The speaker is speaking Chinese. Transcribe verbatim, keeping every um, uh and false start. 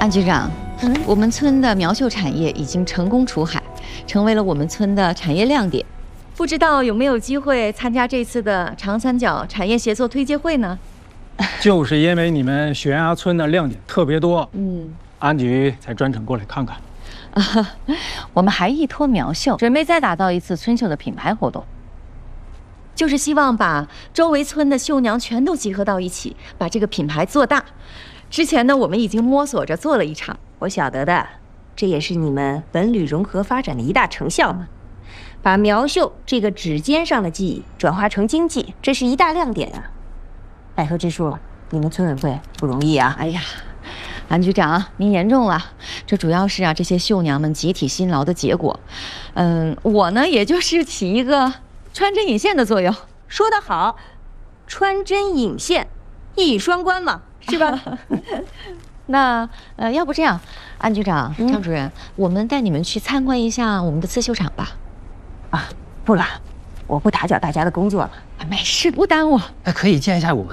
安局长， 嗯， 我们村的苗绣产业已经成功出海，成为了我们村的产业亮点。不知道有没有机会参加这次的长三角产业协作推介会呢？ 就是因为你们悬崖村的亮点特别多， 嗯， 安局才专程过来看看。 啊，我们还依托苗绣，准备再打造一次村绣的品牌活动，就是希望把周围村的绣娘全都集合到一起，把这个品牌做大。之前呢，我们已经摸索着做了一场， 我晓得的，这也是你们文旅融合发展的一大成效嘛。把苗绣这个指尖上的技艺转化成经济，这是一大亮点啊！百合之树，你们村委会不容易啊！ 哎呀，安局长，您言重了，这主要是啊这些绣娘们集体辛劳的结果。嗯，我呢也就是起一个穿针引线的作用。 说得好，穿针引线，一语双关嘛，是吧？ 那呃，要不这样，安局长、张主任，我们带你们去参观一下我们的刺绣厂吧。 啊，不了，我不打搅大家的工作了。 没事，不耽误。 哎，可以见一下我